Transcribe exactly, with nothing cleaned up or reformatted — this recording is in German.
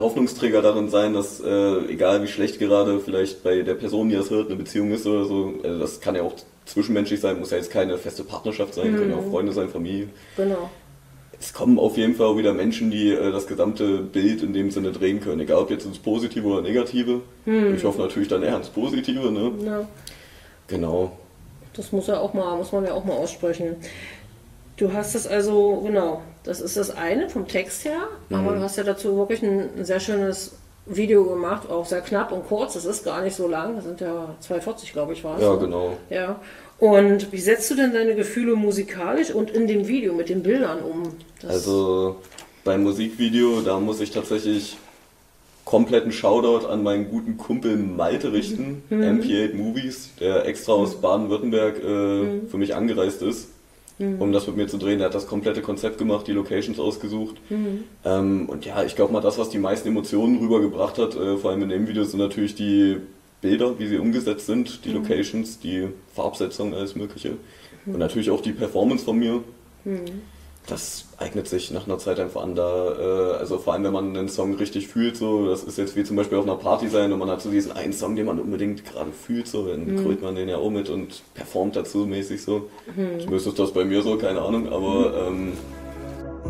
Hoffnungsträger darin sein, dass äh, egal wie schlecht gerade vielleicht bei der Person, die das hört, eine Beziehung ist oder so, also das kann ja auch zwischenmenschlich sein, muss ja jetzt keine feste Partnerschaft sein, mhm. können ja auch Freunde sein, Familie. Genau. Es kommen auf jeden Fall auch wieder Menschen, die äh, das gesamte Bild in dem Sinne drehen können, egal ob jetzt ins Positive oder Negative. Mhm. Ich hoffe natürlich dann eher ins Positive, ne? Ja. Genau. Das muss ja auch mal, muss man ja auch mal aussprechen. Du hast es also, genau, das ist das eine vom Text her, mhm. aber du hast ja dazu wirklich ein, ein sehr schönes Video gemacht, auch sehr knapp und kurz, das ist gar nicht so lang, das sind ja zwei vierzig, glaube ich, war es. Ja, genau. Ja. Und wie setzt du denn deine Gefühle musikalisch und in dem Video mit den Bildern um? Das also beim Musikvideo, da muss ich tatsächlich kompletten Shoutout an meinen guten Kumpel Malte richten, mhm. M P acht Movies, der extra aus Baden-Württemberg äh, mhm. für mich angereist ist, mhm. um das mit mir zu drehen. Der hat das komplette Konzept gemacht, die Locations ausgesucht. Mhm. Ähm, und ja, ich glaube mal, das, was die meisten Emotionen rübergebracht hat, äh, vor allem in dem Video, sind natürlich die Bilder, wie sie umgesetzt sind, die mhm. Locations, die Farbsetzung, alles Mögliche. Mhm. Und natürlich auch die Performance von mir. Mhm. Das eignet sich nach einer Zeit einfach an, da, äh, also vor allem wenn man einen Song richtig fühlt, so, das ist jetzt wie zum Beispiel auf einer Party sein und man hat so diesen einen Song, den man unbedingt gerade fühlt, so, dann mhm. krölt man den ja auch mit und performt dazu mäßig so. Mhm. Zumindest ist das bei mir so, keine Ahnung, aber ähm,